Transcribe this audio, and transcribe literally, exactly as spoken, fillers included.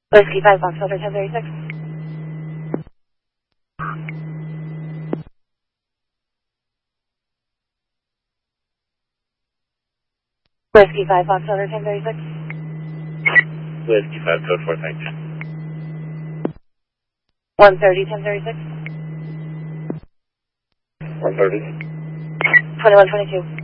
Whiskey five Foxtrot ten thirty-six. Whiskey five Foxtrot ten thirty-six. Whiskey five code four, thank you. one thirty ten thirty-six. one thirty. twenty-one twenty-two.